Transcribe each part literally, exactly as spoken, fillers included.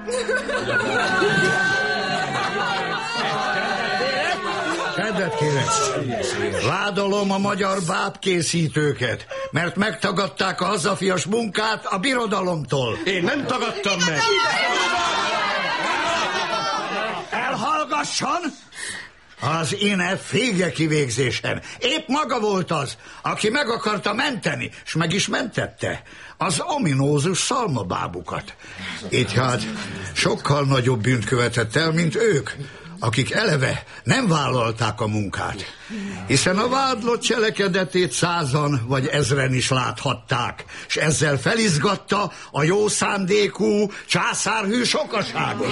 Kedvet kérek! Vádolom a magyar bábkészítőket, mert megtagadták a hazafias munkát a birodalomtól. Én nem tagadtam meg! Elhallgasson! Az ine fége kivégzésen. Épp maga volt az, aki meg akarta menteni, és meg is mentette az ominózus szalmabábukat. Így hát sokkal nagyobb bűnt követett el, mint ők, akik eleve nem vállalták a munkát, hiszen a vádlott cselekedetét százan vagy ezren is láthatták, és ezzel felizgatta a jó szándékú császárhű sokaságot.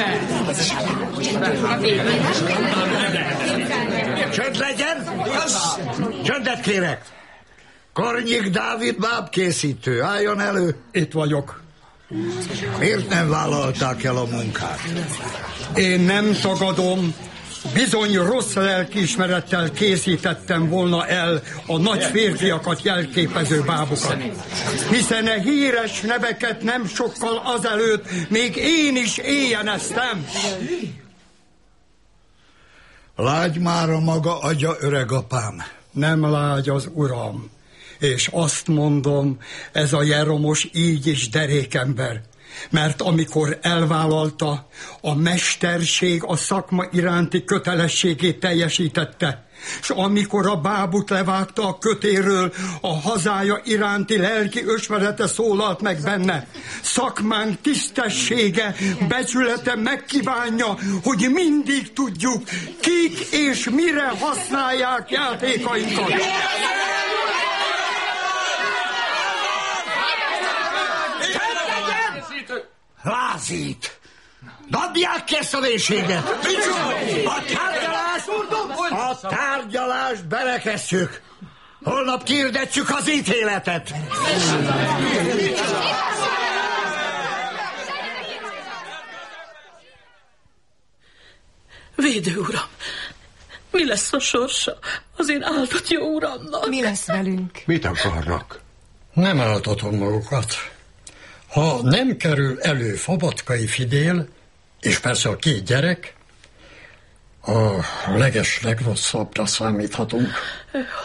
Csönd legyen! Csöndet kérek! Kornyik Dávid bábkészítő, álljon elő! Itt vagyok. Miért nem vállalták el a munkát? Én nem tagadom, bizony rossz lelkiismerettel készítettem volna el a nagy férfiakat jelképező bábukat. Hiszen a híres neveket nem sokkal azelőtt még én is éjjeneztem. Lágy már a maga agya, öregapám. Nem lágy az uram. És azt mondom, ez a Jeromos így is derékember. Mert amikor elvállalta, a mesterség a szakma iránti kötelességét teljesítette. És amikor a bábut levágta a kötéről, a hazája iránti lelki ösmerete szólalt meg benne. Szakmánk tisztessége, becsülete megkívánja, hogy mindig tudjuk, kik és mire használják játékainkat. Lázít! Dobják ki ezt a vénséget! A tárgyalást, a tárgyalást berekesszük! Holnap kihirdetjük az ítéletet! Védő uram, mi lesz a sorsa az én áldott jó uramnak? Mi lesz velünk? Mit akarnak? Nem áltatom magukat. Ha nem kerül elő Fabatkai Fidél, és persze a két gyerek, a leges legrosszabbra számíthatunk.